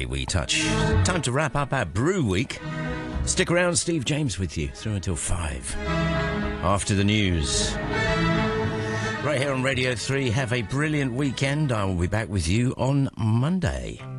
way we touch. Time to wrap up our Brew Week. Stick around, Steve James with you through until 5. After the news. Right here on Radio 3, have a brilliant weekend. I will be back with you on Monday.